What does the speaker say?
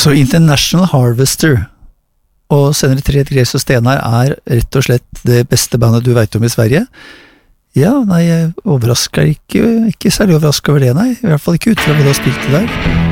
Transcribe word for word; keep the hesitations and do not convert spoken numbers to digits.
Så International Harvester og senere Tre Therese og Stenar er rett og slett det beste bandet du vet om i Sverige. Ja, nei, jeg overrasker ikke, ikke særlig overrasket over det, nei. I hvert fall ikke ut fra hva du har spilt det der.